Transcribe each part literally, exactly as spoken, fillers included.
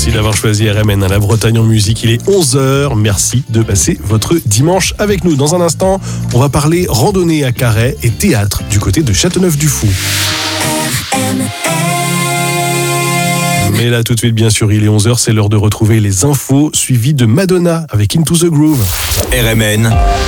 Merci d'avoir choisi R M N à la Bretagne en musique. Il est onze heures. Merci de passer votre dimanche avec nous. Dans un instant, on va parler randonnée à Carhaix et théâtre du côté de Châteauneuf-du-Fou. Mais là, tout de suite, bien sûr, il est onze heures. C'est l'heure de retrouver les infos suivies de Madonna avec Into the Groove. R M N,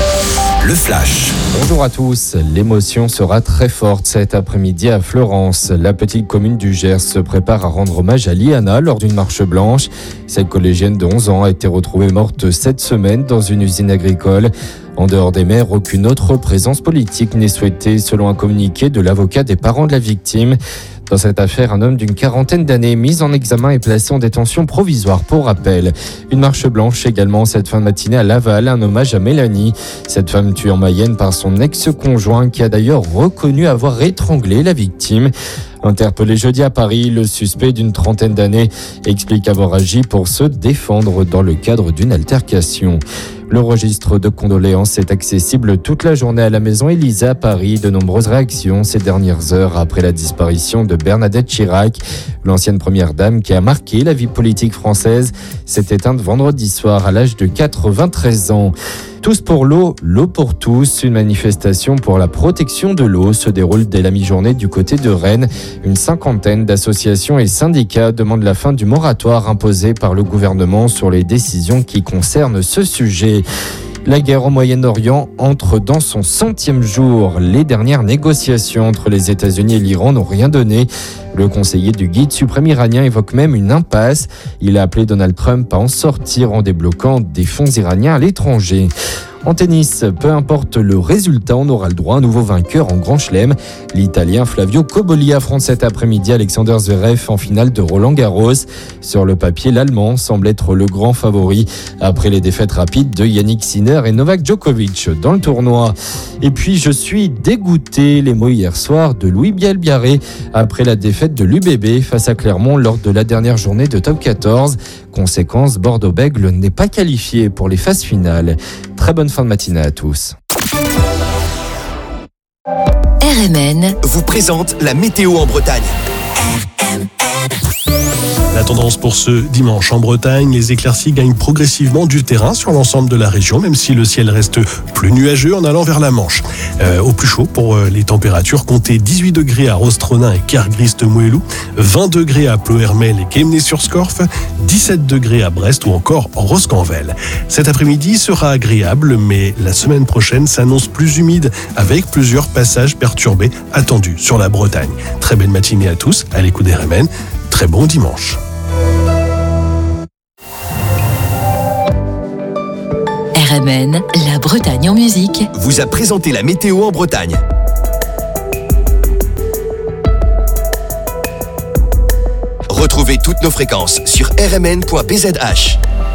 le flash. Bonjour à tous. L'émotion sera très forte cet après-midi à Fleurance. La petite commune du Gers se prépare à rendre hommage à Liana lors d'une marche blanche. Cette collégienne de onze ans a été retrouvée morte cette semaine dans une usine agricole. En dehors des maires, aucune autre présence politique n'est souhaitée, selon un communiqué de l'avocat des parents de la victime. Dans cette affaire, un homme d'une quarantaine d'années mis en examen et placé en détention provisoire pour rappel. Une marche blanche également cette fin de matinée à Laval, un hommage à Mélanie. Cette femme tuée en Mayenne par son ex-conjoint qui a d'ailleurs reconnu avoir étranglé la victime. Interpellé jeudi à Paris, le suspect d'une trentaine d'années explique avoir agi pour se défendre dans le cadre d'une altercation. Le registre de condoléances est accessible toute la journée à la Maison Élysée à Paris. De nombreuses réactions ces dernières heures après la disparition de Bernadette Chirac. L'ancienne première dame qui a marqué la vie politique française s'est éteinte vendredi soir à l'âge de quatre-vingt-treize ans. Tous pour l'eau, l'eau pour tous. Une manifestation pour la protection de l'eau se déroule dès la mi-journée du côté de Rennes. Une cinquantaine d'associations et syndicats demandent la fin du moratoire imposé par le gouvernement sur les décisions qui concernent ce sujet. La guerre au Moyen-Orient entre dans son centième jour. Les dernières négociations entre les États-Unis et l'Iran n'ont rien donné. Le conseiller du guide suprême iranien évoque même une impasse. Il a appelé Donald Trump à en sortir en débloquant des fonds iraniens à l'étranger. En tennis, peu importe le résultat, on aura le droit à un nouveau vainqueur en Grand Chelem. L'Italien Flavio Cobolli affronte cet après-midi Alexander Zverev en finale de Roland-Garros. Sur le papier, l'Allemand semble être le grand favori après les défaites rapides de Yannick Sinner et Novak Djokovic dans le tournoi. Et puis, je suis dégoûté, les mots hier soir de Louis Bielbiarré après la défaite de l'U B B face à Clermont lors de la dernière journée de top quatorze. Conséquence, Bordeaux-Bègles n'est pas qualifié pour les phases finales. Très bonne fin de matinée à tous. R M N vous présente la météo en Bretagne. La tendance pour ce dimanche en Bretagne, les éclaircies gagnent progressivement du terrain sur l'ensemble de la région, même si le ciel reste plus nuageux en allant vers la Manche. Euh, au plus chaud pour euh, les températures, comptez dix-huit degrés à Rostronin et Kergrist-Moellou, vingt degrés à Ploërmel et Kemnay-sur-Scorff, dix-sept degrés à Brest ou encore en Roscanvel. Cet après-midi sera agréable, mais la semaine prochaine s'annonce plus humide avec plusieurs passages perturbés attendus sur la Bretagne. Très belle matinée à tous, à l'écoute d'R M N. Très bon dimanche. R M N, la Bretagne en musique, vous a présenté la météo en Bretagne. Retrouvez toutes nos fréquences sur r m n point b z h.